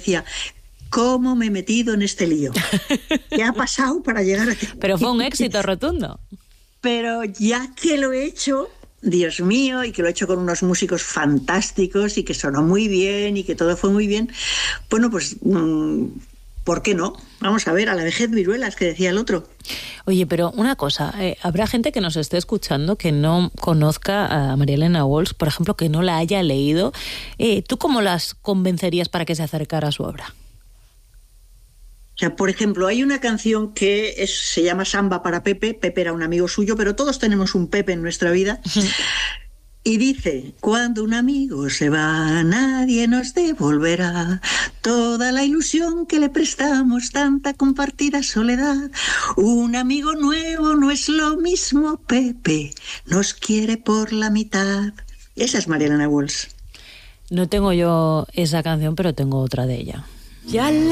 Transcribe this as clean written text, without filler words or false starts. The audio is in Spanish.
decía, ¿cómo me he metido en este lío? ¿Qué ha pasado para llegar aquí? Pero fue un éxito rotundo. Pero ya que lo he hecho, Dios mío, y que lo he hecho con unos músicos fantásticos y que sonó muy bien y que todo fue muy bien, bueno, pues ¿por qué no? Vamos a ver, a la vejez viruelas, que decía el otro. Oye, pero una cosa, habrá gente que nos esté escuchando que no conozca a María Elena Walsh, por ejemplo, que no la haya leído. ¿Tú cómo las convencerías para que se acercara a su obra? O sea, por ejemplo, hay una canción que se llama Samba para Pepe. Pepe era un amigo suyo, pero todos tenemos un Pepe en nuestra vida. Y dice, cuando un amigo se va, nadie nos devolverá toda la ilusión que le prestamos, tanta compartida soledad. Un amigo nuevo no es lo mismo, Pepe, nos quiere por la mitad. Esa es María Elena Walsh. No tengo yo esa canción, pero tengo otra de ella. Ya